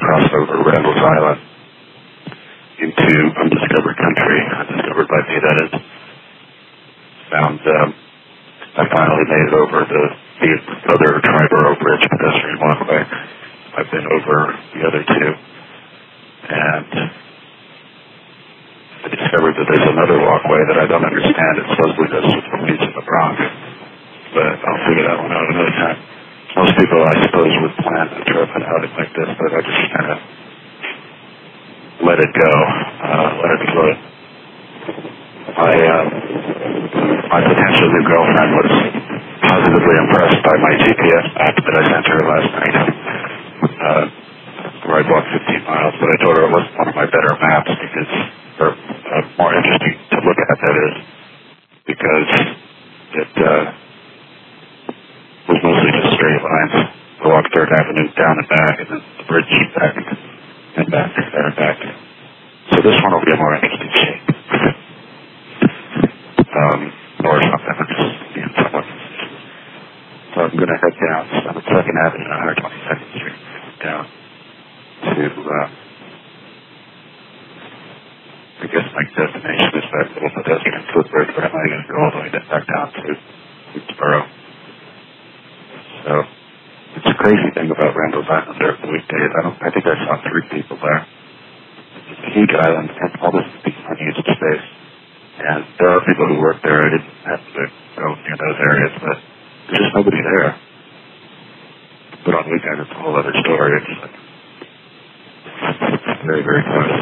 crossed over Randall's Island into undiscovered country, undiscovered by me, that is. I finally made it over the other Triborough Bridge pedestrian walkway. I've been over the other two, and I discovered that there's another walkway that I don't understand. It supposedly goes to the police in the Bronx, but I'll figure that one out another time. Most people, I suppose, would plan a trip and outing like this, but I just kind of let it go, let it float. My potential new girlfriend was positively impressed by my GPS map that I sent her last night, where I walked 15 miles, but I told her it wasn't one of my better maps because, or more interesting to look at, that is, because it was mostly just straight lines. I walked 3rd Avenue down and back, and then the bridge back and back, there and back. So this one will be a more interesting shape. Or something, I'm just being somewhat. So I'm going to head down on 2nd Avenue and 122nd Street down to, I guess my destination is that little pedestrian footbridge, but I'm not going to go all the way back down to Woodsboro. So it's a crazy thing about Randall's Island there for the weekdays. I think I saw 3 people there. It's a huge island, and all this big unused space. And there are people who work there. I didn't have to go near those areas, but there's just nobody there. But on weekends, it's a whole other story. It's like very, very close.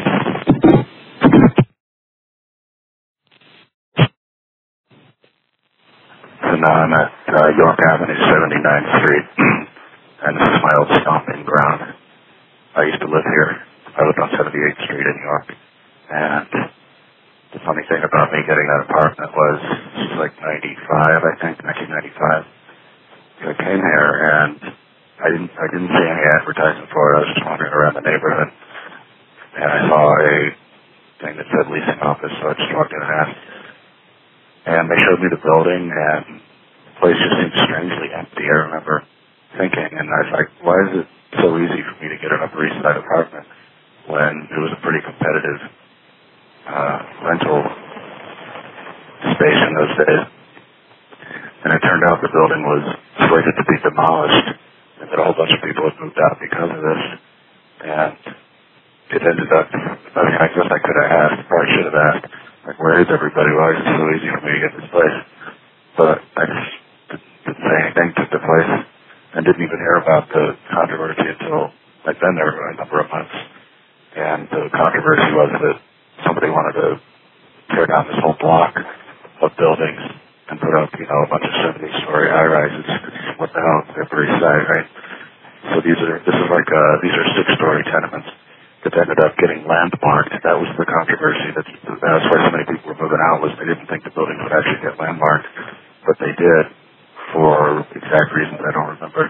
So now I'm at York Avenue, 79th Street, and this is my old stomping ground. I used to live here. I lived on 78th Street in York, and the funny thing about me getting that apartment was, it was like 95, I think, 1995. So I came here, and I didn't see any advertising for it. I was just wandering around the neighborhood, and I saw a thing that said leasing office, so I just walked in and asked. And they showed me the building, and the place just seemed strangely empty. I remember thinking, and I was like, why is it so easy for me to get an Upper East Side apartment when it was a pretty competitive rental space in those days? And it turned out the building was slated to be demolished, and that a whole bunch of people had moved out because of this. And it ended up, I mean, I guess I could have asked, probably should have asked, like, where is everybody? Why is it so easy for me to get this place? But I just didn't say anything, took the place, and didn't even hear about the controversy until I'd been there for a number of months. And the controversy was that somebody wanted to tear down this whole block of buildings and put up, a bunch of 70-story high-rises. What the hell? They're pretty side, right? So these are 6-story tenements that ended up getting landmarked. That was the controversy. That's why so many people were moving out, was they didn't think the buildings would actually get landmarked, but they did for exact reasons I don't remember.